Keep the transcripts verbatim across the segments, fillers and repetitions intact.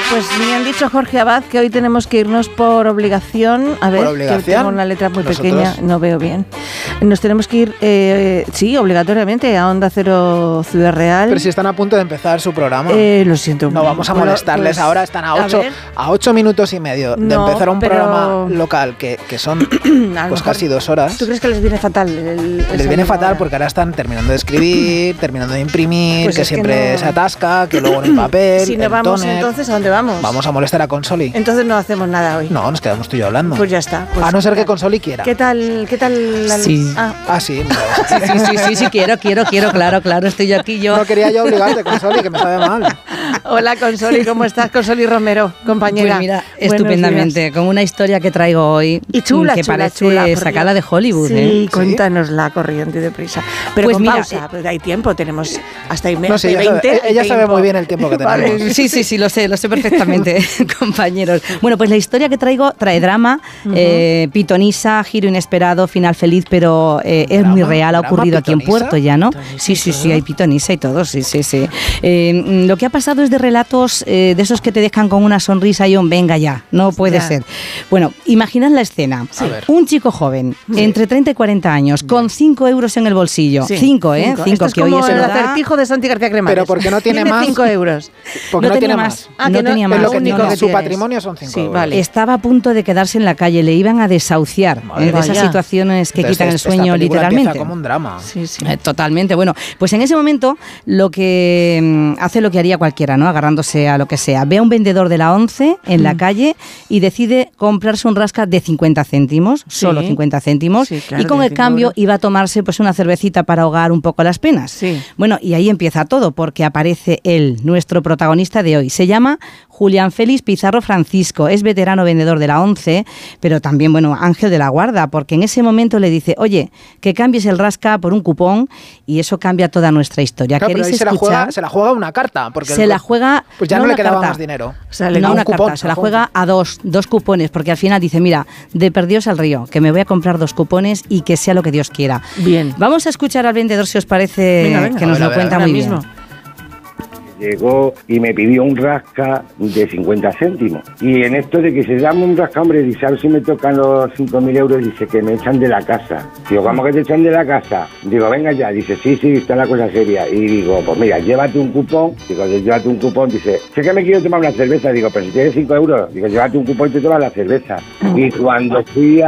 pues me han dicho Jorge Abad que hoy tenemos que irnos por obligación. A ver, ¿Por obligación? que tengo una letra muy ¿Nosotros? pequeña, no veo bien. Nos tenemos que ir, eh, sí, obligatoriamente a Onda Cero Ciudad Real. Pero si están a punto de empezar su programa. Eh, lo siento. No vamos a Bueno, molestarles pues, ahora, están a a ocho, ver. a ocho minutos y medio de No, empezar un pero- programa local que, que son A lo pues mejor- casi dos horas. ¿Tú crees que les viene fatal? El, el Les salir viene fatal ahora? porque ahora están terminando de escribir, terminando de imprimir, Pues que es que siempre no- se atasca, que luego en el papel, Si no el vamos, tóner. entonces, ¿a dónde vamos? Vamos a molestar a Consoli. Entonces no hacemos nada hoy. No, nos quedamos tú y yo hablando. Pues ya está. Pues a no ser que nada. Consoli quiera. ¿Qué tal? ¿Qué tal? La... Sí. Ah, Ah, sí. No, Sí, sí, sí, sí, quiero, quiero, quiero, claro, claro, estoy yo aquí, yo. no quería yo obligarte, Consoli, que me sabe mal. hola, Consoli, ¿cómo estás? Consoli Romero, compañera. Pues mira, Buenos estupendamente, días. con una historia que traigo hoy Y chula, que chula, parece chula, por sacada Dios. de Hollywood. Sí, ¿eh? cuéntanosla corriente y deprisa. Pero Pues con mira, pausa, eh, pues hay tiempo, tenemos hasta y me- No, sí, ella sabe- veinte. ella hay sabe tiempo. muy bien el tiempo que tenemos. Vale. Sí, sí, sí, lo sé, lo sé perfectamente, compañeros. Bueno, pues la historia que traigo trae drama, eh, pitonisa, giro inesperado, final feliz, pero eh, es ¿Drama? muy real, ha ¿Drama, ocurrido aquí en pitonisa? Puerto ya, ¿no? ¿Pitonisa Sí, y sí, todo? sí, hay pitonisa y todo, sí, sí, sí. Eh, lo que ha pasado es de relatos eh, de esos que te dejan con una sonrisa y un venga ya, no puede Ya. ser. Bueno, imaginad la escena. A ver. Un chico joven, entre treinta y cuarenta años, con cinco euros en el bolsillo. Sí, cinco, ¿eh? cinco. Cinco, Esto es que hoy como eso el da- acertijo de Santi García Cremades. Pero ¿por qué no tiene más? cinco euros. Porque no, tenía tiene más. más. Ah, no que no- tenía es más. lo único no, no. que Su tienes. patrimonio son cinco Sí, euros. vale. Estaba a punto de quedarse en la calle, le iban a desahuciar, Madre eh, de esas vaya. situaciones que Entonces, quitan el esta sueño película empieza literalmente. como un drama. Sí, sí. Eh, Totalmente. Bueno, pues en ese momento lo que mm, hace lo que haría cualquiera, ¿no? Agarrándose a lo que sea. Ve a un vendedor de la ONCE en la calle y decide comprarse un rasca de cincuenta céntimos, Sí. solo cincuenta céntimos, Sí, claro, y con de el cinco cambio euros. iba a tomarse pues una cervecita para ahogar un poco las penas. Sí. Bueno, y ahí empieza todo, porque aparece él, nuestro protagonista de hoy. Se llama Julián Félix Pizarro Francisco, es veterano vendedor de la ONCE, pero también, bueno, ángel de la guarda, porque en ese momento le dice, oye, que cambies el rasca por un cupón, y eso cambia toda nuestra historia. Claro, pero ahí ¿Queréis se la, escuchar? juega, se la juega una carta. Porque Se el- la juega... Pues ya no, le una quedaba carta. más dinero. O sea, le No da una un cupón, carta, se la cupón. juega a dos, dos cupones, porque al final dice, mira, de perdidos al río, que me voy a comprar dos cupones y que sea lo que Dios quiera. Bien. Vamos a escuchar al vendedor, si os parece, Venga, venga. que A nos ver, a lo ver, cuenta ahora muy mismo. bien. Llegó y me pidió un rasca de cincuenta céntimos. Y en esto de que se llama un rasca, hombre, dice, a ver si me tocan los cinco mil euros, dice que me echan de la casa. Digo, ¿cómo que te echan de la casa? Digo, venga ya. Dice, sí, sí, está la cosa seria. Y digo, pues mira, llévate un cupón. Digo, llévate un cupón. Dice, sé que me quiero tomar una cerveza. Digo, pero si tienes cinco euros. Digo, llévate un cupón y te tomas la cerveza. Y cuando fui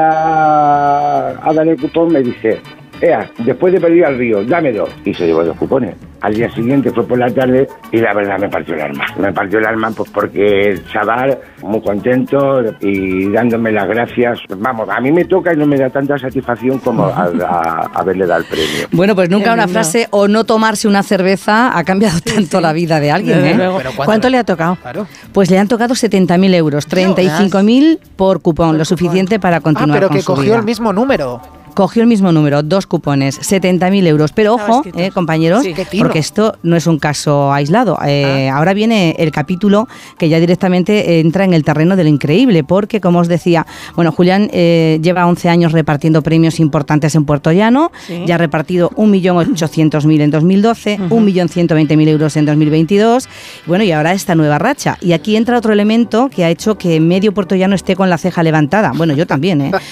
a, a dar el cupón, me dice, ea, después de pedir al río, dame dos. Y se llevó dos cupones. Al día siguiente fue por la tarde y la verdad me partió el alma. Me partió el alma pues porque el chaval, muy contento y dándome las gracias. Vamos, a mí me toca y no me da tanta satisfacción como a, a, a haberle dado el premio. Bueno, pues nunca Qué una lindo. frase o no tomarse una cerveza ha cambiado tanto la vida de alguien, Desde ¿eh? luego. Pero ¿Cuánto, le ha tocado? Claro. Pues le han tocado setenta mil euros, treinta y cinco mil por cupón, lo suficiente para Ah, continuar pero con que su cogió vida. el mismo número. Cogió el mismo número, dos cupones, setenta mil euros. Pero Estaba ojo, escrito. eh, compañeros, Sí. Qué tino. porque esto no es un caso aislado. Eh, Ah. Ahora viene el capítulo que ya directamente entra en el terreno de lo increíble, porque, como os decía, bueno, Julián eh, lleva once años repartiendo premios importantes en Puerto Llano, Sí. ya ha repartido un millón ochocientos mil en dos mil doce, un millón ciento veinte mil euros en dos mil veintidós, bueno, y ahora esta nueva racha. Y aquí entra otro elemento que ha hecho que medio Puerto Llano esté con la ceja levantada. Bueno, yo también, ¿eh?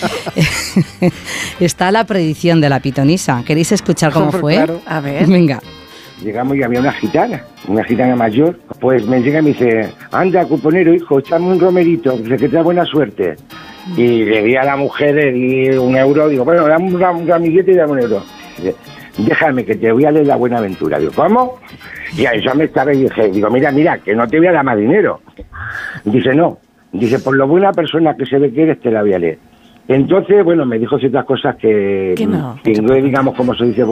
Está la predicción de la pitonisa. ¿Queréis escuchar cómo fue? Claro. A ver. Venga. Llegamos y había una gitana, una gitana mayor. Pues me llega y me dice, anda, cuponero, hijo, échame un romerito, que te da buena suerte. Y le di a la mujer, le di un euro, digo, bueno, dame un, ram- un ramillete y dame un euro. Dice, déjame que te voy a leer la buena aventura. Digo, ¿cómo? Y a eso me estaba y dije, digo, mira, mira, que no te voy a dar más dinero. Dice, no. Dice, por lo buena persona que se ve que eres, te la voy a leer. Entonces, bueno, me dijo ciertas cosas que, Que no. que inglés, digamos, como se dice